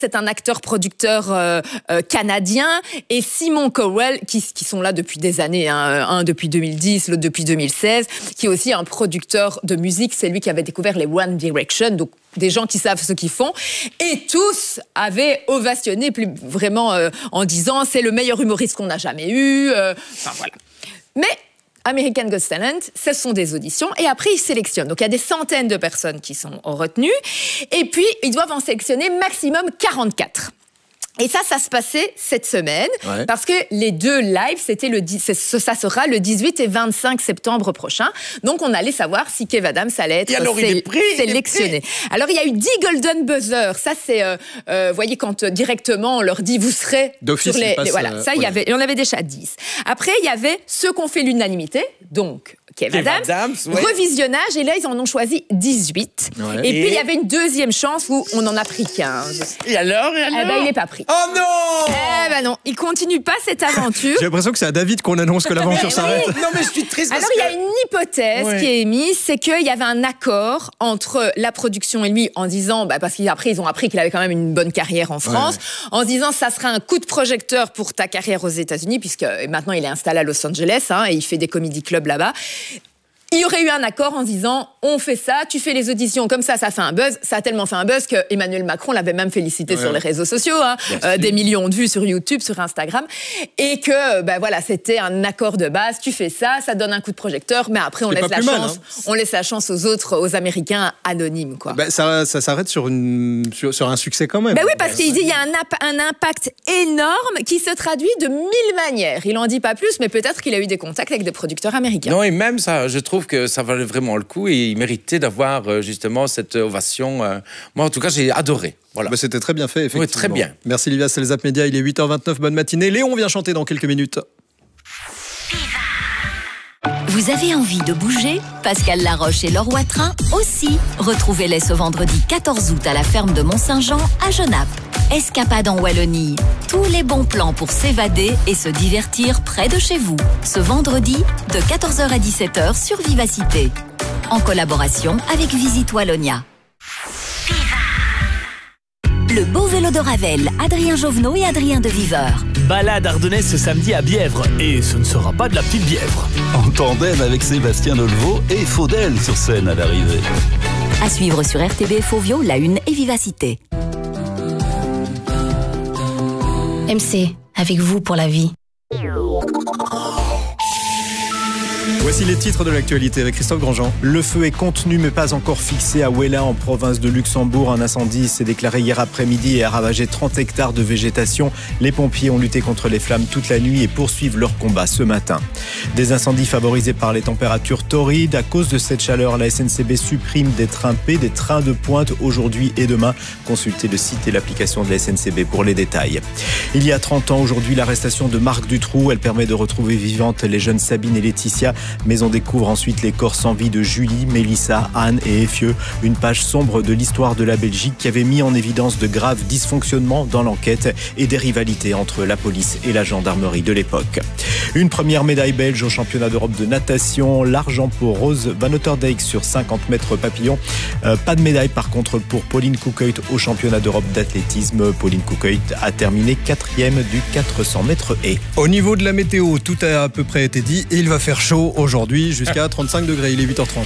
c'est un acteur-producteur canadien, et Simon Cowell, qui sont là depuis des années, hein, un depuis 2010, l'autre depuis 2016, qui est aussi un producteur de musique. C'est lui qui avait découvert les One Direction, donc des gens qui savent ce qu'ils font. Et tous avaient ovationné vraiment en disant c'est le meilleur humoriste qu'on a jamais eu. Enfin voilà. Mais American Got Talent, ce sont des auditions et après ils sélectionnent. Donc il y a des centaines de personnes qui sont retenues et puis ils doivent en sélectionner maximum 44. Et ça se passait cette semaine, parce que les deux lives, ça sera le 18 et 25 septembre prochain. Donc, on allait savoir si Kev Adams allait être sélectionné. Alors, il y a eu 10 Golden Buzzer. Ça, c'est, vous voyez, quand directement on leur dit, vous serez d'office, sur voilà, ça, il y en avait déjà 10. Après, il y avait ceux qui ont fait l'unanimité, donc Kev Adams, revisionnage, et là, ils en ont choisi 18. Et puis, il y avait une deuxième chance où on en a pris 15. Et alors il n'est pas pris. Oh non! Non, il continue pas cette aventure. J'ai l'impression que c'est à David qu'on annonce que l'aventure s'arrête. Non, mais je suis triste. Alors, il y a une hypothèse qui est émise, c'est qu'il y avait un accord entre la production et lui en disant, parce qu'après, ils ont appris qu'il avait quand même une bonne carrière en France, en se disant, ça sera un coup de projecteur pour ta carrière aux États-Unis, puisque maintenant, il est installé à Los Angeles, hein, et il fait des comedy clubs là-bas. Il y aurait eu un accord en disant, on fait ça, tu fais les auditions, comme ça fait un buzz. Ça a tellement fait un buzz que Emmanuel Macron l'avait même félicité sur les réseaux sociaux, hein, des millions de vues sur YouTube, sur Instagram, et que c'était un accord de base. Tu fais ça, ça donne un coup de projecteur, mais après on laisse la chance, on laisse la chance aux Américains anonymes, quoi. Ça s'arrête sur un succès quand même. Oui, parce qu'il dit il y a un impact énorme qui se traduit de 1000 manières. Il en dit pas plus, mais peut-être qu'il a eu des contacts avec des producteurs américains. Non, et même ça, je trouve que ça valait vraiment le coup et il méritait d'avoir justement cette ovation. Moi, en tout cas, j'ai adoré. Voilà. C'était très bien fait, effectivement. Oui, très bien. Merci Livia, c'est le Zap Média, il est 8h29, bonne matinée. Léon vient chanter dans quelques minutes. Vous avez envie de bouger? Pascal Laroche et Laure Watrin aussi. Retrouvez-les ce vendredi 14 août à la ferme de Mont-Saint-Jean à Genappe. Escapade en Wallonie. Tous les bons plans pour s'évader et se divertir près de chez vous. Ce vendredi, de 14h à 17h sur Vivacité. En collaboration avec Visite Wallonia. Le beau vélo de Ravel, Adrien Jovenot et Adrien de Viveur. Balade ardennaise ce samedi à Bièvre. Et ce ne sera pas de la petite Bièvre. En tandem avec Sébastien Dolleveau et Faudel sur scène à l'arrivée. À suivre sur RTB Fovio, La Une et Vivacité. MC, avec vous pour la vie. Voici les titres de l'actualité avec Christophe Grandjean. Le feu est contenu mais pas encore fixé à Ouella en province de Luxembourg. Un incendie s'est déclaré hier après-midi et a ravagé 30 hectares de végétation. Les pompiers ont lutté contre les flammes toute la nuit et poursuivent leur combat ce matin. Des incendies favorisés par les températures torrides. À cause de cette chaleur, la SNCB supprime des trains P, des trains de pointe aujourd'hui et demain. Consultez le site et l'application de la SNCB pour les détails. Il y a 30 ans aujourd'hui, l'arrestation de Marc Dutroux. Elle permet de retrouver vivantes les jeunes Sabine et Laetitia. Mais on découvre ensuite les corps sans vie de Julie, Mélissa, Anne et Effieux. Une page sombre de l'histoire de la Belgique qui avait mis en évidence de graves dysfonctionnements dans l'enquête et des rivalités entre la police et la gendarmerie de l'époque. Une première médaille belge au championnat d'Europe de natation. L'argent pour Rose Van Otterdijk sur 50 mètres papillon. Pas de médaille par contre pour Pauline Koekhout au championnat d'Europe d'athlétisme. Pauline Koekhout a terminé 4e du 400 mètres haies. Au niveau de la météo, tout a à peu près été dit. Il va faire chaud aujourd'hui jusqu'à 35 degrés. Il est 8h30.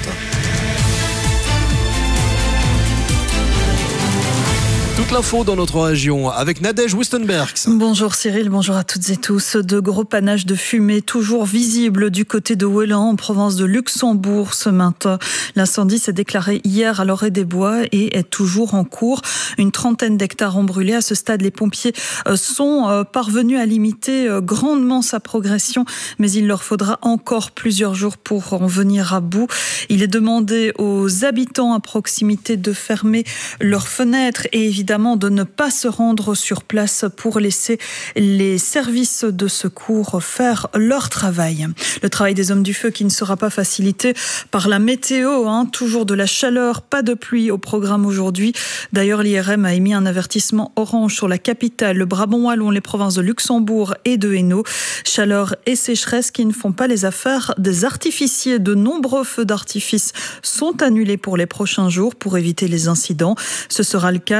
Toute l'info dans notre région avec Nadège Wustenbergs. Bonjour Cyril, bonjour à toutes et tous. De gros panaches de fumée toujours visibles du côté de Ouellan en province de Luxembourg ce matin. L'incendie s'est déclaré hier à l'Orée-des-Bois et est toujours en cours. Une trentaine d'hectares ont brûlé. À ce stade, les pompiers sont parvenus à limiter grandement sa progression, mais il leur faudra encore plusieurs jours pour en venir à bout. Il est demandé aux habitants à proximité de fermer leurs fenêtres et évidemment de ne pas se rendre sur place pour laisser les services de secours faire leur travail. Le travail des hommes du feu qui ne sera pas facilité par la météo, toujours de la chaleur, pas de pluie au programme aujourd'hui. D'ailleurs, l'IRM a émis un avertissement orange sur la capitale, le Brabant wallon, les provinces de Luxembourg et de Hainaut. Chaleur et sécheresse qui ne font pas les affaires des artificiers. De nombreux feux d'artifice sont annulés pour les prochains jours pour éviter les incidents. Ce sera le cas ce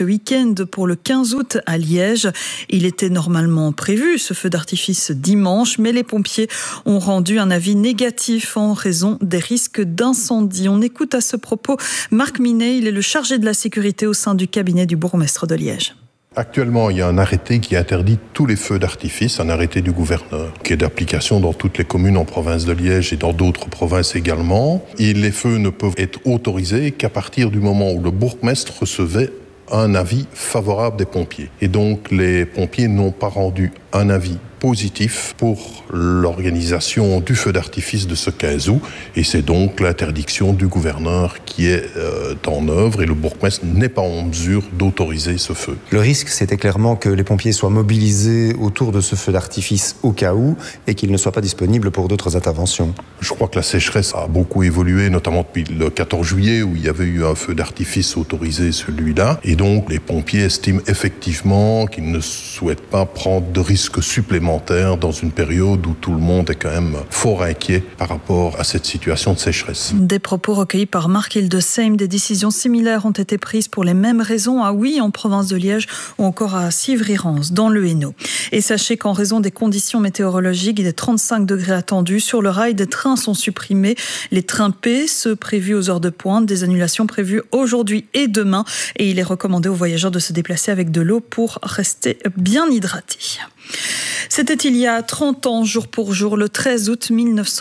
week-end pour le 15 août à Liège. Il était normalement prévu, ce feu d'artifice dimanche, mais les pompiers ont rendu un avis négatif en raison des risques d'incendie. On écoute à ce propos Marc Minet, il est le chargé de la sécurité au sein du cabinet du bourgmestre de Liège. Actuellement, il y a un arrêté qui interdit tous les feux d'artifice, un arrêté du gouverneur, qui est d'application dans toutes les communes en province de Liège et dans d'autres provinces également. Et les feux ne peuvent être autorisés qu'à partir du moment où le bourgmestre recevait un avis favorable des pompiers. Et donc, les pompiers n'ont pas rendu un avis positif pour l'organisation du feu d'artifice de ce 15 août. Et c'est donc l'interdiction du gouverneur qui est en œuvre et le bourgmestre n'est pas en mesure d'autoriser ce feu. Le risque, c'était clairement que les pompiers soient mobilisés autour de ce feu d'artifice au cas où et qu'ils ne soient pas disponibles pour d'autres interventions. Je crois que la sécheresse a beaucoup évolué, notamment depuis le 14 juillet où il y avait eu un feu d'artifice autorisé, celui-là. Et donc, les pompiers estiment effectivement qu'ils ne souhaitent pas prendre de risques supplémentaires dans une période où tout le monde est quand même fort inquiet par rapport à cette situation de sécheresse. Des propos recueillis par Marc Hildesheim. Des décisions similaires ont été prises pour les mêmes raisons à Huy, en province de Liège, ou encore à Civry-Rance, dans le Hainaut. Et sachez qu'en raison des conditions météorologiques, il est 35 degrés attendus. Sur le rail, des trains sont supprimés. Les trains P, ceux prévus aux heures de pointe, des annulations prévues aujourd'hui et demain. Et il est recommandé aux voyageurs de se déplacer avec de l'eau pour rester bien hydratés. C'était il y a 30 ans, jour pour jour, le 13 août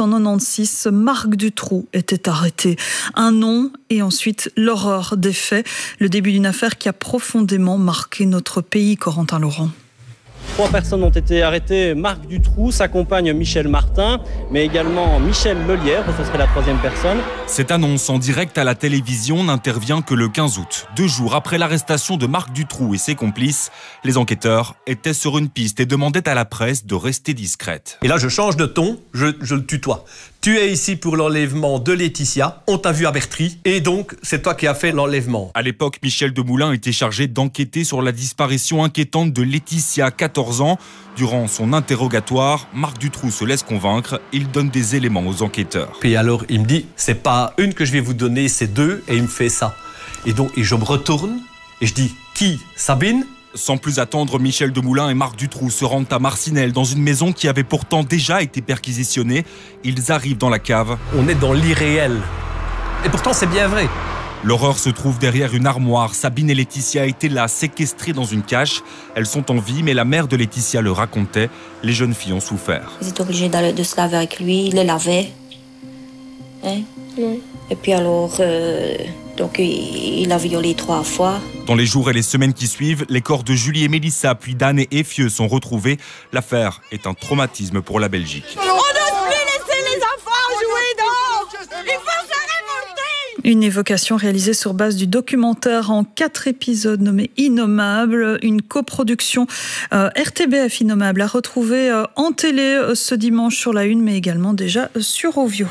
1996, Marc Dutroux était arrêté. Un nom et ensuite l'horreur des faits. Le début d'une affaire qui a profondément marqué notre pays, Corentin Laurent. 3 personnes ont été arrêtées. Marc Dutroux, sa compagne Michel Martin, mais également Michel Lelière, ce serait la 3e personne. Cette annonce en direct à la télévision n'intervient que le 15 août. 2 jours après l'arrestation de Marc Dutroux et ses complices, les enquêteurs étaient sur une piste et demandaient à la presse de rester discrète. Et là, je change de ton, je le tutoie. Tu es ici pour l'enlèvement de Laetitia, on t'a vu à Bertry, et donc c'est toi qui as fait l'enlèvement. À l'époque, Michel Demoulin était chargé d'enquêter sur la disparition inquiétante de Laetitia, 14 ans. Durant son interrogatoire, Marc Dutroux se laisse convaincre, il donne des éléments aux enquêteurs. Puis alors, il me dit, c'est pas une que je vais vous donner, c'est 2, et il me fait ça. Et je me retourne, et je dis, qui? Sabine? Sans plus attendre, Michel Demoulin et Marc Dutroux se rendent à Marcinelle, dans une maison qui avait pourtant déjà été perquisitionnée. Ils arrivent dans la cave. On est dans l'irréel. Et pourtant, c'est bien vrai. L'horreur se trouve derrière une armoire. Sabine et Laetitia étaient là, séquestrées dans une cache. Elles sont en vie, mais la mère de Laetitia le racontait. Les jeunes filles ont souffert. Ils étaient obligés de se laver avec lui, il les lavait. Hein? Oui. Et puis alors... Donc, il a violé 3 fois. Dans les jours et les semaines qui suivent, les corps de Julie et Mélissa, puis d'Anne et Effieux sont retrouvés. L'affaire est un traumatisme pour la Belgique. On n'ose plus laisser les enfants jouer dehors. Il faut se révolter. Une évocation réalisée sur base du documentaire en 4 épisodes nommé Innommable, une coproduction RTBF Innommable à retrouver en télé ce dimanche sur la 1, mais également déjà sur Ovio.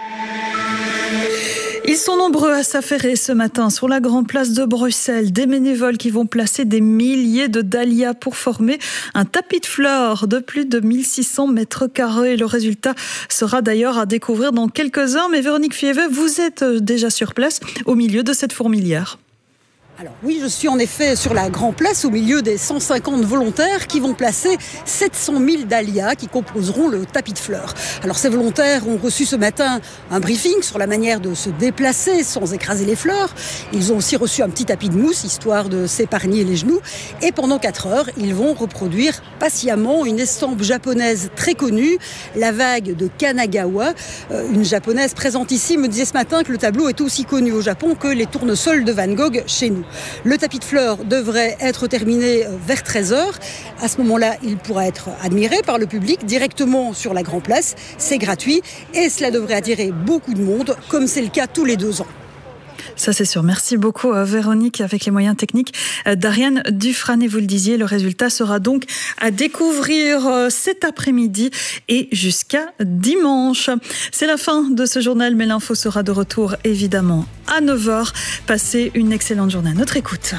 Ils sont nombreux à s'affairer ce matin sur la grande place de Bruxelles. Des bénévoles qui vont placer des milliers de dahlias pour former un tapis de fleurs de plus de 1600 mètres carrés. Le résultat sera d'ailleurs à découvrir dans quelques heures. Mais Véronique Fievet, vous êtes déjà sur place au milieu de cette fourmilière. Alors oui, je suis en effet sur la Grand Place au milieu des 150 volontaires qui vont placer 700 000 dahlias qui composeront le tapis de fleurs. Alors ces volontaires ont reçu ce matin un briefing sur la manière de se déplacer sans écraser les fleurs. Ils ont aussi reçu un petit tapis de mousse histoire de s'épargner les genoux. Et pendant 4 heures, ils vont reproduire patiemment une estampe japonaise très connue, la vague de Kanagawa. Une japonaise présente ici me disait ce matin que le tableau est aussi connu au Japon que les tournesols de Van Gogh chez nous. Le tapis de fleurs devrait être terminé vers 13h. À ce moment-là, il pourra être admiré par le public directement sur la Grand Place. C'est gratuit et cela devrait attirer beaucoup de monde, comme c'est le cas tous les 2 ans. Ça, c'est sûr. Merci beaucoup, Véronique, avec les moyens techniques d'Ariane Dufresne. Et vous le disiez, le résultat sera donc à découvrir cet après-midi et jusqu'à dimanche. C'est la fin de ce journal, mais l'info sera de retour, évidemment, à 9h. Passez une excellente journée à notre écoute.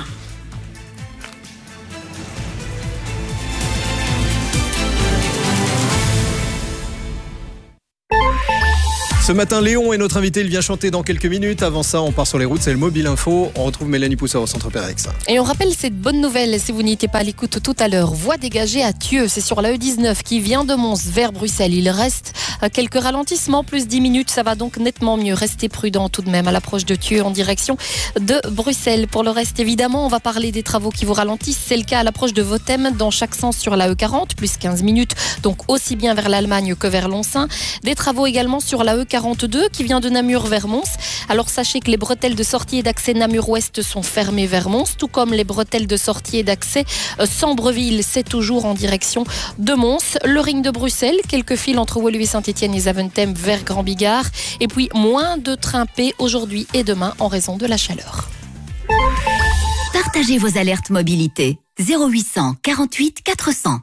Ce matin, Léon est notre invité, il vient chanter dans quelques minutes. Avant ça, on part sur les routes, c'est le Mobile Info. On retrouve Mélanie Pousseur au Centre Pérex. Et on rappelle cette bonne nouvelle, si vous n'étiez pas à l'écoute tout à l'heure. Voie dégagée à Thieux, c'est sur la E19 qui vient de Mons vers Bruxelles. Il reste quelques ralentissements, plus 10 minutes, ça va donc nettement mieux. Restez prudents tout de même à l'approche de Thieux en direction de Bruxelles. Pour le reste, évidemment, on va parler des travaux qui vous ralentissent. C'est le cas à l'approche de Vothem, dans chaque sens sur la E40, plus 15 minutes, donc aussi bien vers l'Allemagne que vers Lonsin. Des travaux également sur la E42 qui vient de Namur vers Mons. Alors sachez que les bretelles de sortie et d'accès Namur-Ouest sont fermées vers Mons, tout comme les bretelles de sortie et d'accès Sambreville, c'est toujours en direction de Mons. Le ring de Bruxelles, quelques fils entre Woluwe Saint-Etienne et Zaventem vers Grand Bigard. Et puis moins de trains P aujourd'hui et demain en raison de la chaleur. Partagez vos alertes mobilité. 0800 48 400.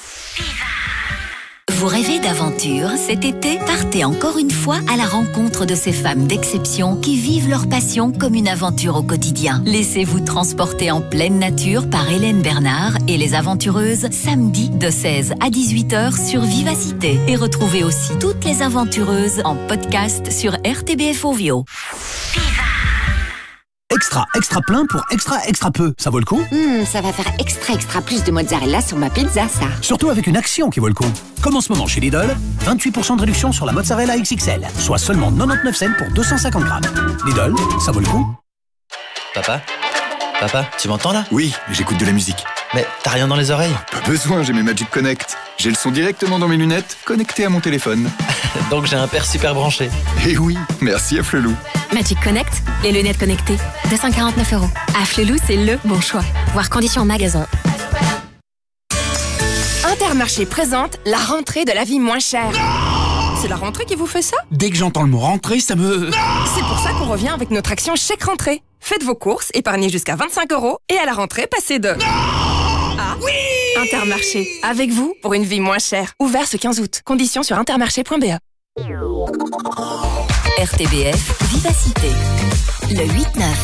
Vous rêvez d'aventure? Cet été, partez encore une fois à la rencontre de ces femmes d'exception qui vivent leur passion comme une aventure au quotidien. Laissez-vous transporter en pleine nature par Hélène Bernard et les aventureuses samedi de 16 à 18h sur Vivacité. Et retrouvez aussi toutes les aventureuses en podcast sur RTBF Ovio. Extra plein pour extra peu. Ça vaut le coup? Ça va faire extra plus de mozzarella sur ma pizza, ça. Surtout avec une action qui vaut le coup. Comme en ce moment chez Lidl, 28% de réduction sur la mozzarella XXL, soit seulement 99 cents pour 250 grammes. Lidl, ça vaut le coup. Papa, tu m'entends là? Oui, j'écoute de la musique. Mais t'as rien dans les oreilles? Pas besoin, j'ai mes Magic Connect. J'ai le son directement dans mes lunettes, connecté à mon téléphone. Donc j'ai un père super branché. Eh oui, merci à Flelou. Magic Connect, les lunettes connectées. 249 €. À Flelou, c'est le bon choix. Voir conditions en magasin. Intermarché présente la rentrée de la vie moins chère. C'est la rentrée qui vous fait ça? Dès que j'entends le mot rentrée, ça me... C'est pour ça qu'on revient avec notre action chèque rentrée. Faites vos courses, épargnez jusqu'à 25 € et à la rentrée, passez de... Ah oui! Intermarché, avec vous pour une vie moins chère. Ouvert ce 15 août. Conditions sur intermarché.be. RTBF Vivacité. Le 8-9.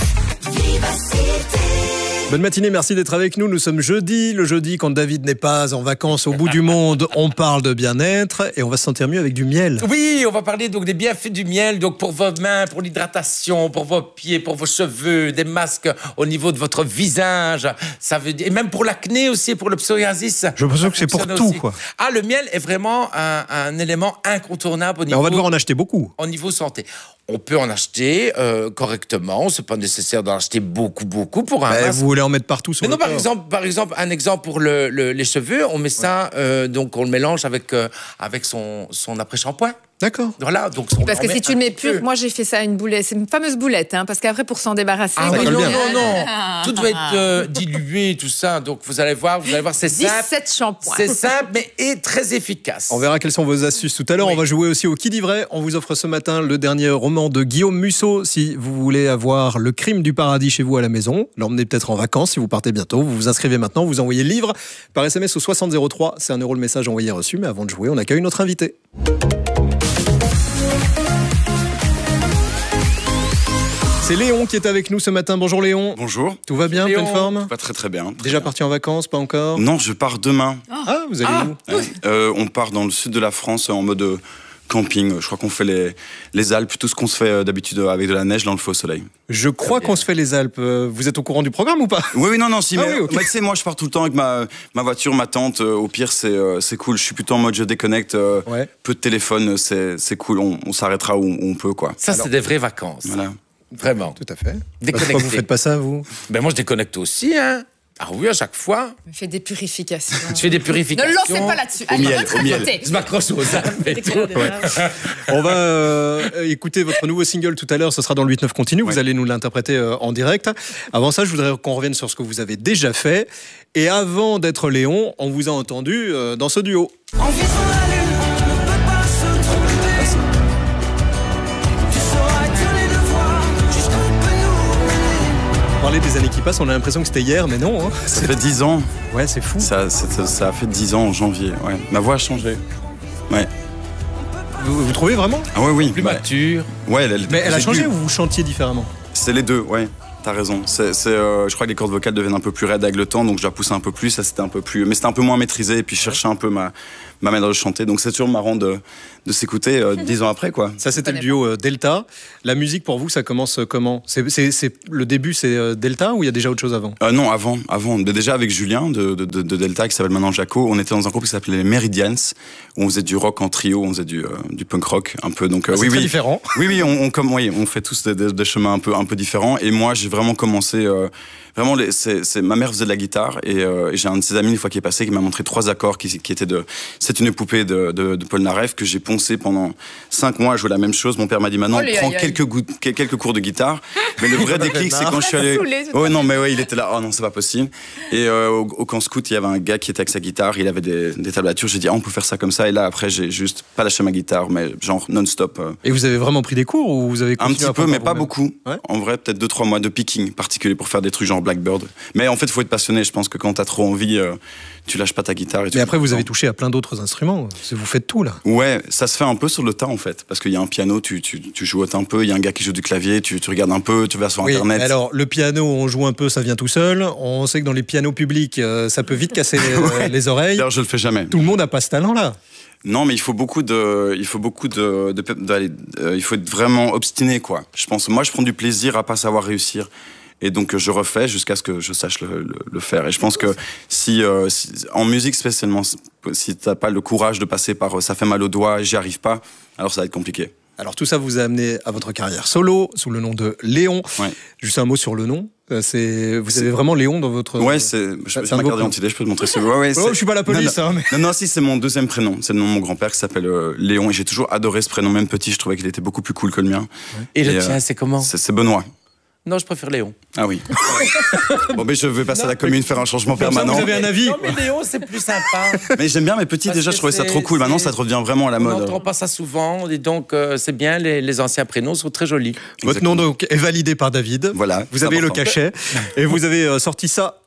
Bonne matinée, merci d'être avec nous. Nous sommes jeudi. Le jeudi, quand David n'est pas en vacances au bout du monde, on parle de bien-être et on va se sentir mieux avec du miel. Oui, on va parler donc des bienfaits du miel, donc pour vos mains, pour l'hydratation, pour vos pieds, pour vos cheveux, des masques au niveau de votre visage. Ça veut dire, et même pour l'acné aussi, pour le psoriasis. Je pense que c'est pour tout, aussi, quoi. Ah, le miel est vraiment un élément incontournable au niveau. Mais on va devoir en acheter beaucoup. Au niveau santé. On peut en acheter correctement. C'est pas nécessaire d'en acheter beaucoup pour un masque. Vous voulez en mettre partout sur mais le non, corps. par exemple, un exemple pour les cheveux, on met ça, donc on le mélange avec son après-shampoing. D'accord. Voilà, donc parce que si tu le mets pur, moi j'ai fait ça à une boulette, c'est une fameuse boulette, parce qu'après pour s'en débarrasser. Ah oui, non, tout doit être dilué, tout ça. Donc vous allez voir, c'est simple. 17 shampoings. C'est simple, mais est très efficace. On verra quelles sont vos astuces tout à l'heure. Oui. On va jouer aussi au Qui dit vrai. On vous offre ce matin le dernier roman de Guillaume Musso. Si vous voulez avoir Le crime du paradis chez vous à la maison, l'emmenez peut-être en vacances si vous partez bientôt. Vous vous inscrivez maintenant, vous envoyez le livre par SMS au 6003. C'est 1 € le message envoyé reçu. Mais avant de jouer, on accueille notre invité. C'est Léon qui est avec nous ce matin. Bonjour Léon. Bonjour. Tout va bien, Léon. pleine forme? Pas très bien. Déjà parti en vacances, pas encore? Non, je pars demain. Ah, vous allez où? On part dans le sud de la France en mode camping. Je crois qu'on fait les Alpes, tout ce qu'on se fait d'habitude avec de la neige dans le faux soleil. Je crois qu'on se fait les Alpes. Vous êtes au courant du programme ou pas? Oui, non, si. Ah mais oui, okay. Tu sais, moi, je pars tout le temps avec ma voiture, ma tente. Au pire, c'est cool. Je suis plutôt en mode je déconnecte. Peu de téléphone, c'est cool. On s'arrêtera où on peut, quoi. Ça, c'est des vraies vacances. Voilà. Vraiment. Tout à fait. Déconnecté. Pourquoi vous faites pas ça, vous? Ben moi, je déconnecte aussi, hein. Ah oui, à chaque fois. Je fais des purifications. Tu fais des purifications. Ne lancez pas là-dessus. Au miel. Je m'accroche aux âmes et tout. Ouais. On va écouter votre nouveau single tout à l'heure. Ce sera dans le 8-9 continu. Vous allez nous l'interpréter en direct. Avant ça, je voudrais qu'on revienne sur ce que vous avez déjà fait. Et avant d'être Léon, on vous a entendu dans ce duo. En visant la lune, on ne peut pas se tromper. Tu sauras étonner de voir jusqu'où peut nous mener. Parler des années qui passent, on a l'impression que c'était hier, mais non. Hein. Ça fait 10 ans. Ouais, c'est fou. Ça a fait 10 ans en janvier. Ouais. Ma voix a changé. Ouais. Vous trouvez vraiment? Ah oui. Plus mature. Ouais, mais elle a changé ou vous chantiez différemment? C'est les deux, ouais. T'as raison. Je crois que les cordes vocales deviennent un peu plus raides avec le temps, donc je la poussais un peu plus. Ça, c'était un peu plus, mais c'était un peu moins maîtrisé. Et puis je cherchais un peu ma manière de chanter. Donc c'est toujours marrant de s'écouter 10 ans après, quoi. Ça, c'était le duo Delta. La musique, pour vous, ça commence comment ? Le début, c'est Delta ou il y a déjà autre chose avant ? Non, avant. Déjà avec Julien de Delta, qui s'appelle maintenant Jaco, on était dans un groupe qui s'appelait les Meridians, où on faisait du rock en trio, on faisait du punk rock un peu. Donc c'est très différent. Oui, on fait tous des chemins un peu différents. Et moi, j'ai vraiment commencé. Vraiment, ma mère faisait de la guitare et j'ai un de ses amis une fois qui est passé qui m'a montré 3 accords qui étaient C'est une poupée de Paul Naref que j'ai poncé pendant 5 mois à jouer la même chose. Mon père m'a dit maintenant prends quelques cours de guitare. Mais le vrai déclic, c'est quand je suis allé. Oh non, mais ouais, il était là. Oh non, c'est pas possible. Et au camp scout, il y avait un gars qui était avec sa guitare. Il avait des tablatures. J'ai dit on peut faire ça comme ça. Et là après, j'ai juste pas lâché ma guitare, mais genre non-stop. Et vous avez vraiment pris des cours ou vous avez un petit peu, mais pas beaucoup. Ouais. En vrai, peut-être 2-3 mois de picking particulier pour faire des trucs genre Blackbird. Mais en fait, il faut être passionné. Je pense que quand t'as trop envie, tu lâches pas ta guitare. Mais après, vous avez touché à plein d'autres instruments. Vous faites tout, là. Ouais, ça se fait un peu sur le tas, en fait. Parce qu'il y a un piano, tu jouotes un peu. Il y a un gars qui joue du clavier, tu regardes un peu, tu vas sur Internet. Alors, le piano, on joue un peu, ça vient tout seul. On sait que dans les pianos publics, ça peut vite casser les oreilles. D'ailleurs, je le fais jamais. Tout le monde n'a pas ce talent-là. Non, mais il faut être vraiment obstiné, quoi. Je pense, moi, je prends du plaisir à pas savoir réussir. Et donc je refais jusqu'à ce que je sache le faire. Et je pense que si en musique spécialement, si t'as pas le courage de passer par ça fait mal aux doigts, j'y arrive pas, alors ça va être compliqué. Alors tout ça vous a amené à votre carrière solo sous le nom de Léon. Ouais. Juste un mot sur le nom. Vous avez vraiment Léon dans votre. Ouais, c'est ma carte d'identité. Je peux te montrer. Je suis pas la police. Non, si c'est mon deuxième prénom. C'est le nom de mon grand-père qui s'appelle Léon. Et j'ai toujours adoré ce prénom, même petit. Je trouvais qu'il était beaucoup plus cool que le mien. Ouais. Et le tien, c'est comment ? C'est Benoît. Non, je préfère Léon. Ah oui. Bon, mais je vais passer à la commune faire un changement permanent. Vous avez un avis ? Non, mais Léon, c'est plus sympa. Mais j'aime bien mes petits. Déjà, je trouvais ça trop cool. Maintenant, ça revient vraiment à la mode. On n'entend pas ça souvent. Et donc, c'est bien. Les anciens prénoms sont très jolis. Votre nom donc est validé par David. Voilà. Vous avez le cachet. Et vous avez sorti ça